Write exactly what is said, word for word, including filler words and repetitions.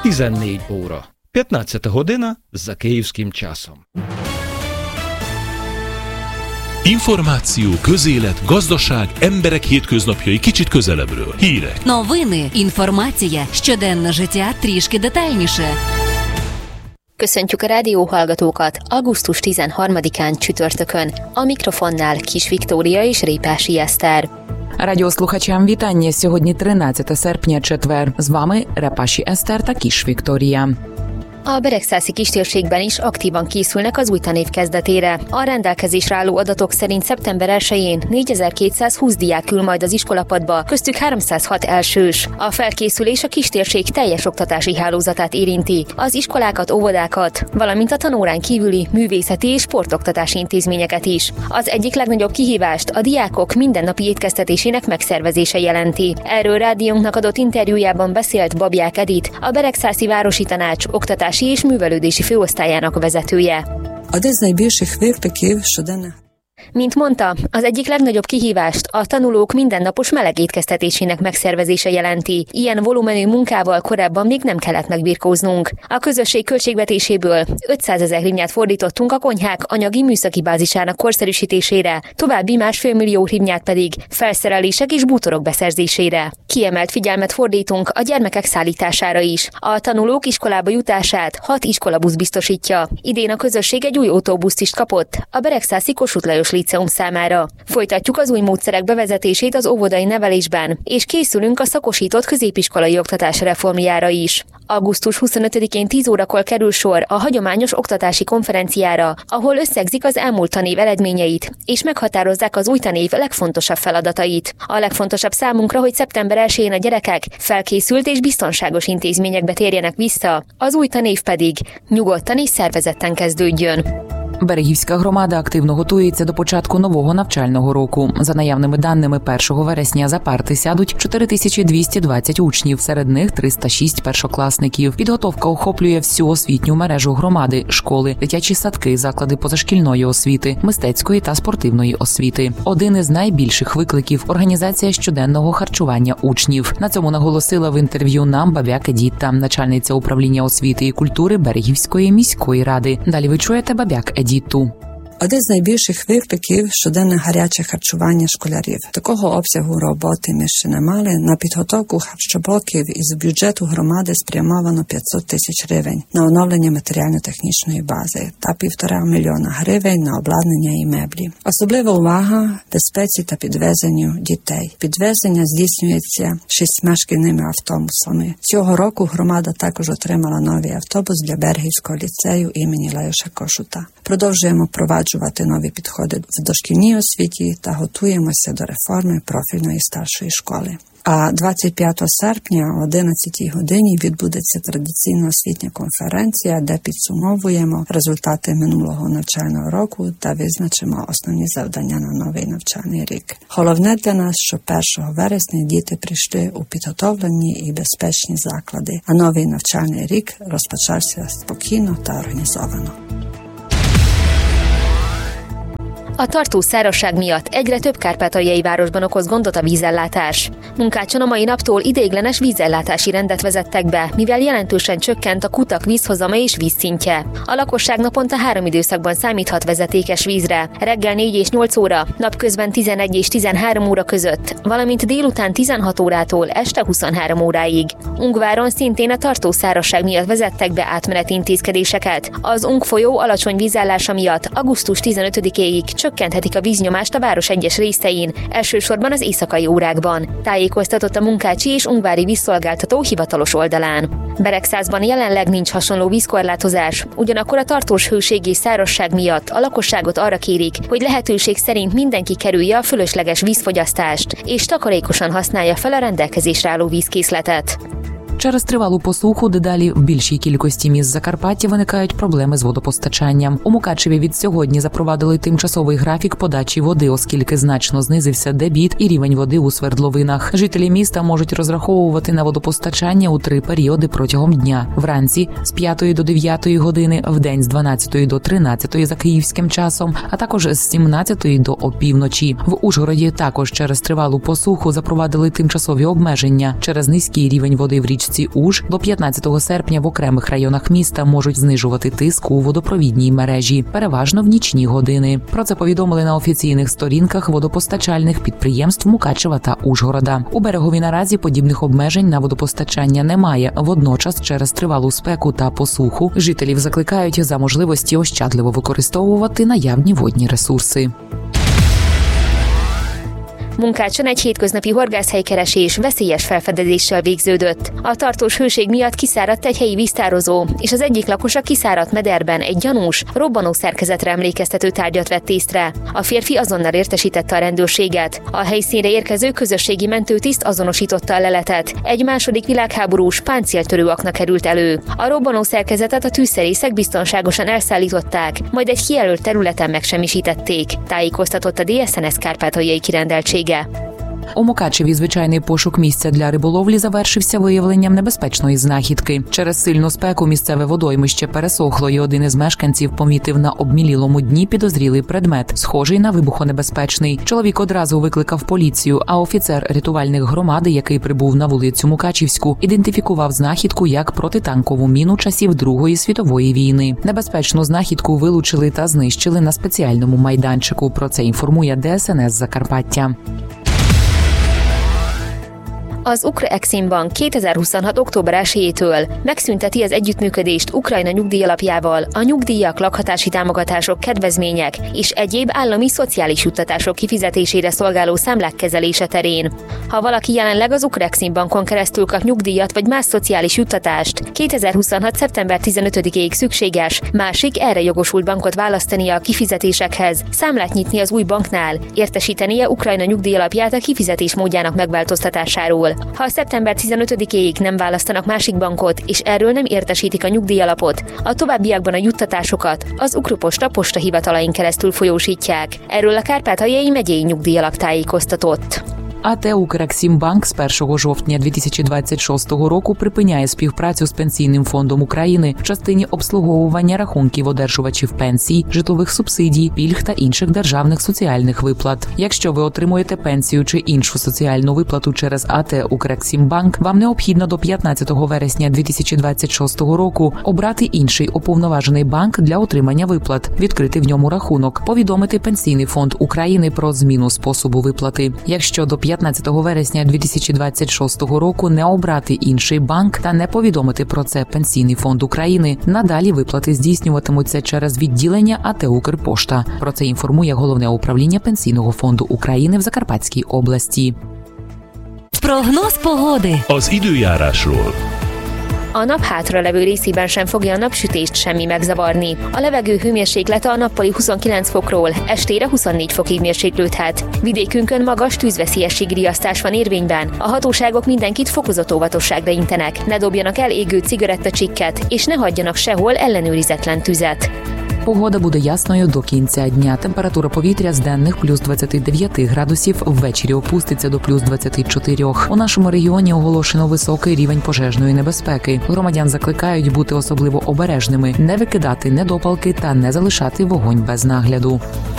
tizennégy óra. п'ятнадцята година за київським часом. Információ, közélet, gazdaság, emberek hétköznapjai kicsit közelebbről. Hírek. Новини, інформація, щоденне життя трішки детальніше. Köszöntjük a rádióhallgatókat augusztus tizenharmadikán csütörtökön. A mikrofonnál Kis Viktória és Répási Eszter. Радіослухачам вітання. Сьогодні тринадцяте серпня, четвер. З вами Репаші Eszter та Kis Viktória. A Beregszászi kistérségben is aktívan készülnek az új tanév kezdetére. A rendelkezésre álló adatok szerint szeptember elsején négyezer-kétszázhúsz diák ül majd az iskolapadba, köztük háromszázhat elsős. A felkészülés a kistérség teljes oktatási hálózatát érinti, az iskolákat, óvodákat, valamint a tanórán kívüli művészeti és sportoktatási intézményeket is. Az egyik legnagyobb kihívást a diákok mindennapi étkeztetésének megszervezése jelenti. Erről rádiónknak adott interjújában beszélt Babják Edith, a Beregszászi Városi Tanács oktatási és művelődési főosztályának vezetője. Mint mondta, az egyik legnagyobb kihívást a tanulók mindennapos meleg étkeztetésének megszervezése jelenti. Ilyen volumenű munkával korábban még nem kellett megbirkóznunk. A közösség költségvetéséből ötszázezer hrivnyát fordítottunk a konyhák anyagi műszaki bázisának korszerűsítésére, további másfél millió hrivnyát pedig felszerelések és bútorok beszerzésére. Kiemelt figyelmet fordítunk a gyermekek szállítására is. A tanulók iskolába jutását hat iskolabusz biztosítja. Idén a közösség egy új autóbuszt is kapott, a Beregszászi Kossuth Lajos Líceum számára. Folytatjuk az új módszerek bevezetését az óvodai nevelésben, és készülünk a szakosított középiskolai oktatás reformjára is. augusztus huszonötödikén tíz órakor kerül sor a hagyományos oktatási konferenciára, ahol összegzik az elmúlt tanév eredményeit, és meghatározzák az új tanév legfontosabb feladatait. A legfontosabb számunkra, hogy szeptember elsején a gyerekek felkészült és biztonságos intézményekbe térjenek vissza, az új tanév pedig nyugodtan és szervezetten kezdődjön. Берегівська громада активно готується до початку нового навчального року. За наявними даними, першого вересня за парти сядуть чотири тисячі двісті двадцять учнів, серед них триста шість першокласників. Підготовка охоплює всю освітню мережу громади, школи, дитячі садки, заклади позашкільної освіти, мистецької та спортивної освіти. Один із найбільших викликів – організація щоденного харчування учнів. На цьому наголосила в інтерв'ю нам Бабяк Едith, начальниця управління освіти і культури Берегівської міської ради. Далі ви чуєте Бабяк Едith. Один з найбільших викликів – щоденне гаряче харчування школярів. Такого обсягу роботи ми ще не мали. На підготовку харчоблоків із бюджету громади спрямовано п'ятсот тисяч гривень на оновлення матеріально-технічної бази та півтора мільйона гривень на обладнання і меблі. Особлива увага – безпеці та підвезенню дітей. Підвезення здійснюється шістьма шкільними автобусами. Цього року громада також отримала новий автобус для Берегівського ліцею імені Лайоша Кошута. Продовжуємо впроваджувати нові підходи в дошкільній освіті та готуємося до реформи профільної старшої школи. А двадцять п'ятого серпня о одинадцятій годині відбудеться традиційна освітня конференція, де підсумовуємо результати минулого навчального року та визначимо основні завдання на новий навчальний рік. Головне для нас, що першого вересня діти прийшли у підготовлені і безпечні заклади, а новий навчальний рік розпочався спокійно та організовано. A tartós szárazság miatt egyre több kárpátaljai városban okoz gondot a vízellátás. Munkácson a mai naptól ideiglenes vízellátási rendet vezettek be, mivel jelentősen csökkent a kutak vízhozama és vízszintje. A lakosság naponta három időszakban számíthat vezetékes vízre, reggel négy és nyolc óra, napközben tizenegy és tizenhárom óra között, valamint délután tizenhat órától este huszonhárom óráig. Ungváron szintén a tartós szárazság miatt vezettek be átmeneti intézkedéseket. Az Ung folyó alacsony vízállása miatt augusztus tizenötödikéig csökkenthetik a víznyomást a város egyes részein, elsősorban az éjszakai órákban, tájékoztatott a Munkácsi és Ungvári vízszolgáltató hivatalos oldalán. Beregszászban jelenleg nincs hasonló vízkorlátozás, ugyanakkor a tartós hőség és szárazság miatt a lakosságot arra kérik, hogy lehetőség szerint mindenki kerülje a fölösleges vízfogyasztást, és takarékosan használja fel a rendelkezésre álló vízkészletet. Через тривалу посуху дедалі в більшій кількості міст Закарпаття виникають проблеми з водопостачанням. У Мукачеві від сьогодні запровадили тимчасовий графік подачі води, оскільки значно знизився дебіт і рівень води у свердловинах. Жителі міста можуть розраховувати на водопостачання у три періоди протягом дня. Вранці з п'ятої до дев'ятої години, вдень з дванадцятої до тринадцятої за київським часом, а також з сімнадцятої до опівночі. В Ужгороді також через тривалу посуху запровадили тимчасові обмеження через низький рівень води в річці річці Уж до п'ятнадцятого серпня в окремих районах міста можуть знижувати тиск у водопровідній мережі, переважно в нічні години. Про це повідомили на офіційних сторінках водопостачальних підприємств Мукачева та Ужгорода. У Берегові наразі подібних обмежень на водопостачання немає. Водночас, через тривалу спеку та посуху, жителів закликають за можливості ощадливо використовувати наявні водні ресурси. Munkácson egy hétköznapi horgászhelykeresés veszélyes felfedezéssel végződött. A tartós hőség miatt kiszáradt egy helyi víztározó, és az egyik lakos a kiszáradt mederben egy gyanús, robbanó szerkezetre emlékeztető tárgyat vett észre. A férfi azonnal értesítette a rendőrséget. A helyszínre érkező közösségi mentőtiszt azonosította a leletet. Egy második világháborús páncéltörő akna került elő. A robbanó szerkezetet a tűzszerészek biztonságosan elszállították, majd egy kijelölt területen megsemmisítették, tájékoztatott a dé es en es kárpátaljai kirendeltség. У Мукачеві звичайний пошук місця для риболовлі завершився виявленням небезпечної знахідки. Через сильну спеку місцеве водоймище пересохло, і один із мешканців помітив на обмілілому дні підозрілий предмет, схожий на вибухонебезпечний. Чоловік одразу викликав поліцію, а офіцер рятувальних громади, який прибув на вулицю Мукачівську, ідентифікував знахідку як протитанкову міну часів Другої світової війни. Небезпечну знахідку вилучили та знищили на спеціальному майданчику. Про це інформує дé es en es Закарпаття. Az Ukr-Exim Bank kétezer-huszonhat. október elsejétől megszünteti az együttműködést Ukrajna nyugdíjalapjával a nyugdíjak, lakhatási támogatások, kedvezmények és egyéb állami szociális juttatások kifizetésére szolgáló számlák kezelése terén. Ha valaki jelenleg az Ukr-Exim Bankon keresztül kap nyugdíjat vagy más szociális juttatást, kétezer-huszonhat. szeptember tizenötödikéig szükséges másik erre jogosult bankot választania a kifizetésekhez, számlát nyitni az új banknál, értesítenie Ukrajna nyugdíjalapját a kifizetés módjának megváltoztatásáról. Ha szeptember tizenötödikéig nem választanak másik bankot, és erről nem értesítik a nyugdíjalapot, a továbbiakban a juttatásokat az Ukruposta postahivatalain keresztül folyósítják. Erről a Kárpátaljai megyei nyugdíjalap tájékoztatott. АТ «Укрексімбанк» з першого жовтня дві тисячі двадцять шостого року припиняє співпрацю з Пенсійним фондом України в частині обслуговування рахунків одержувачів пенсій, житлових субсидій, пільг та інших державних соціальних виплат. Якщо ви отримуєте пенсію чи іншу соціальну виплату через АТ «Укрексімбанк», вам необхідно до п'ятнадцятого вересня дві тисячі двадцять шостого року обрати інший уповноважений банк для отримання виплат, відкрити в ньому рахунок, повідомити Пенсійний фонд України про зміну способу виплати. Якщо до п'ятнадцятого вересня дві тисячі двадцять шостого року не обрати інший банк та не повідомити про це Пенсійний фонд України, надалі виплати здійснюватимуться через відділення АТ «Укрпошта». Про це інформує Головне управління Пенсійного фонду України в Закарпатській області. Прогноз погоди. Az időjárásról. A nap hátralevő részében sem fogja a napsütést semmi megzavarni. A levegő hőmérséklete a nappali huszonkilenc fokról estére huszonnégy fokig mérséklődhet. Vidékünkön magas tűzveszélyességi riasztás van érvényben. A hatóságok mindenkit fokozott óvatosságra intenek. Ne dobjanak el égő cigarettacsikket, és ne hagyjanak sehol ellenőrizetlen tüzet. Погода буде ясною до кінця дня. Температура повітря з денних плюс двадцять дев'ять градусів, ввечері опуститься до плюс двадцять чотири. У нашому регіоні оголошено високий рівень пожежної небезпеки. Громадян закликають бути особливо обережними, не викидати недопалки та не залишати вогонь без нагляду.